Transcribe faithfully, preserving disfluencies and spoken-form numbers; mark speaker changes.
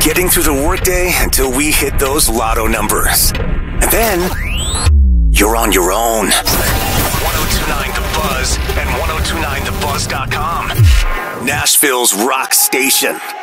Speaker 1: getting through the workday until we hit those lotto numbers. And then, you're on your own. ten twenty-nine The Buzz and ten twenty-nine the buzz dot com. Nashville's rock station.